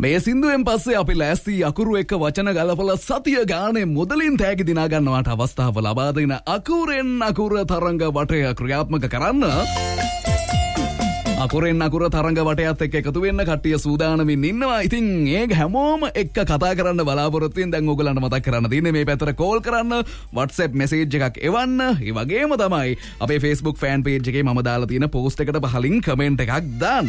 මේ සින්දුවෙන් පස්සේ අපි ලෑස්ති අකුරු එක්ක වචන ගලපලා සතිය ගානේ මුදලින් තෑගි දිනා ගන්නවට අවස්ථාව ලබා දෙන අකුරෙන් අකුර තරංග වටය ක්‍රියාත්මක කරන්න. අකුරෙන් අකුර තරංග වටයත් එක්ක එකතු වෙන්න කට්ටිය සූදානමින් ඉන්නවා. ඉතින් ඒක හැමෝම එක්ක කතා කරන්න බලාපොරොත්තු වෙන දැන් ඕගලන්ට මතක් කරන්න තියෙන්නේ මේ පැත්තට කෝල් කරන්න, WhatsApp message එකක් එවන්න. ඒ වගේම තමයි අපේ Facebook fan page එකේ මම දාලා තියෙන post එකට පහලින් comment එකක් දාන්න.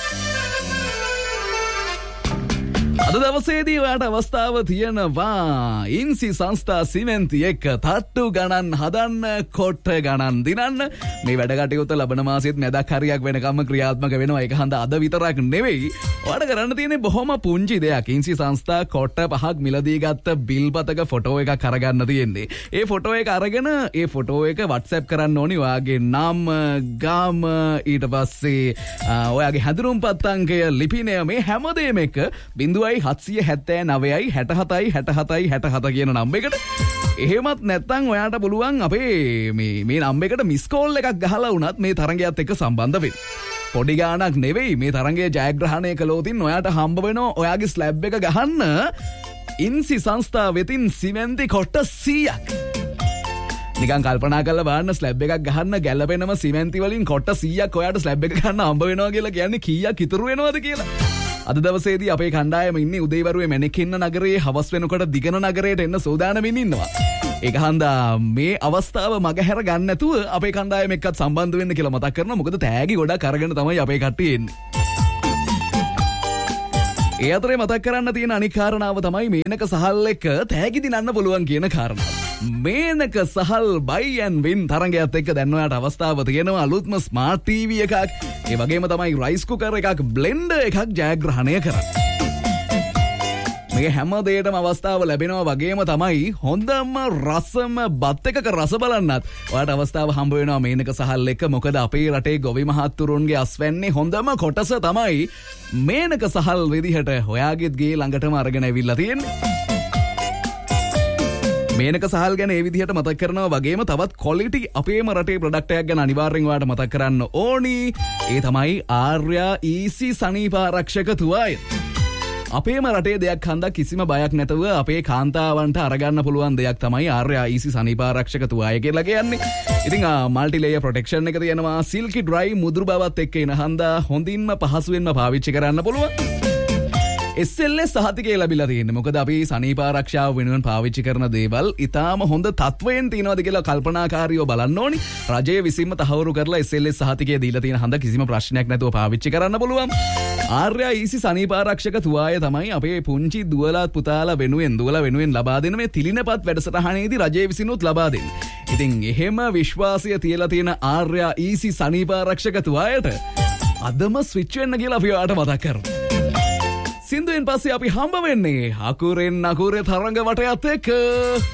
අද දවසේදී ඔයාට අවස්ථාව තියෙනවා ඉන්සි සංස්ථා සිමෙන්ති එක්ක තට්ටු ගණන් හදන්න, කොට ගණන් දිනන්න. මේ වැඩ කටයුත්ත ලබන මාසෙත් මැදක් හරියක් වෙනකම්ම ක්‍රියාත්මක වෙනවා. ඒක හන්ද අද විතරක් නෙවෙයි. ඔයාට කරන්න තියෙන්නේ බොහොම පුංචි දෙයක්. ඉන්සි සංස්ථා කොට 5ක් මිලදී ගත්ත බිල්පතක ෆොටෝ එකක් අරගන්න තියෙන්නේ. ඒ ෆොටෝ එක අරගෙන ඒ ෆොටෝ එක WhatsApp කරන්න ඕනි. ඔයාගේ නම, ගම, ඊට පස්සේ ඔයාගේ හැඳුනුම්පත් අංකය, ලිපිනය, මේ හැමදේම එක 779යි 67යි 67යි 67 කියන නම්බරයකට. එහෙමත් නැත්නම් ඔයාට පුළුවන් අපේ මේ නම්බරයකට මිස් කෝල් එකක් ගහලා වුණත් මේ තරංගයත් එක්ක සම්බන්ධ වෙන්න. පොඩි ගාණක් නෙවෙයි, මේ තරංගය ජයග්‍රහණය කළොත් ඔයාට හම්බ වෙනවා ඔයාගේ ස්ලැබ් එක ගහන්න ඉන්සි සංස්ථාව වෙතින් සිමෙන්ති කොට 100ක්. නිකන් කල්පනා කරලා බලන්න, ස්ලැබ් එකක් ගහන්න ගැලපෙනම සිමෙන්ති වලින් කොට 100ක් ඔයාට ස්ලැබ් එක ගන්න හම්බ වෙනවා කියලා කියන්නේ කීයක් ඉතුරු වෙනවද කියලා. අද දවසේදී අපේ කණ්ඩායම ඉන්නේ උදේවරුේ මැණිකින්න නගරයේ, හවස් වෙනකොට දිගන නගරයට එන්න සූදානමින් ඉන්නවා. ඒක හන්දා මේ අවස්ථාව මගහැර ගන්න නැතුව අපේ කණ්ඩායම එක්කත් සම්බන්ධ වෙන්න කියලා මතක් කරනවා. මොකද තෑගි ගොඩක් අරගෙන තමයි අපේ කට්ටිය එන්නේ. ඒ අතරේ මතක් කරන්න තියෙන අනික් කාරණාව තමයි මේනක සහල් එක්ක තෑගි දිනන්න පුළුවන් කියන කාරණාව. මේනක සහල් buy and win තරංගයත් එක්ක දැන් ඔයාට අවස්ථාව තියෙනවා අලුත්ම ස්මාර්ට් TV එකක්, ඒ වගේම තමයි රයිස් කුකර් එකක්, බ්ලෙන්ඩර් එකක් ජයග්‍රහණය කරන්න. මේ හැම දෙයකටම අවස්ථාව ලැබෙනවා. වගේම තමයි හොඳම රසම බත් එකක රස බලන්නත් ඔයාට අවස්ථාව හම්බ වෙනවා මේනක සහල් එක්ක. මොකද අපේ රටේ ගොවි මහත්තුරුන්ගේ අස්වැන්නේ හොඳම කොටස තමයි මේනක සහල් විදිහට ඔයාගෙත් ගේ ළඟටම අරගෙන ඇවිල්ලා තියෙන්නේ. මේනක සහල් ගැන ඒ විදිහට මතක් කරනවා. වගේම තවත් quality අපේම රටේ ප්‍රොඩක්ට් එකක් ගැන අනිවාර්යෙන් ඔයාලට මතක් කරන්න ඕනි. ඒ තමයි ආර්යා ඊසි සනීපාරක්ෂක තුවාය. අපේම රටේ දෙයක් හන්දා කිසිම බයක් නැතුව අපේ කාන්තාවන්ට අරගන්න පුළුවන් දෙයක් තමයි ආර්යා ඊසි සනීපාරක්ෂක තුවාය කියලා කියන්නේ. ඉතින් මල්ටි ලේයර් ප්‍රොටෙක්ෂන් එක තියෙනවා. සිල්කි ඩ්‍රයි මුදුරු බවත් එක්ක එන හන්දා හොඳින්ම පහසුවෙන්ම පාවිච්චි කරන්න පුළුවන්. SLS සහතිකය ලැබිලා තියෙන්නේ. මොකද අපි සනීපාරක්ෂාව වෙනුවෙන් පාවිච්චි කරන දේවල් ඊටාම හොඳ තත්වයෙන් තියෙනවද කියලා කල්පනාකාරීව බලන්න ඕනි. රජය විසින්ම තහවුරු කරලා SLS සහතිකය දීලා තියෙන හන්ද කිසිම ප්‍රශ්නයක් නැතුව පාවිච්චි කරන්න පුළුවන්. ආර්යා ඊසි සනීපාරක්ෂක තුවාය තමයි අපේ පුංචි දුවලා පුතාලා වෙනුවෙන් ලබා දෙන මේ තිලිනපත් වැඩසටහනේදී රජය විසිනුත් ලබා දෙන්නේ. ඉතින් එහෙම විශ්වාසය තියලා තියෙන ආර්යා ඊසි සනීපාරක්ෂක තුවායට අදම ස්විච් වෙන්න කියලා අපි ඔයාලට මතක් කරනවා. සින්දුවෙන් පස්සේ අපි හම්බ වෙන්නේ අකුරෙන් අකුරේ තරංග වටයත් එක්ක.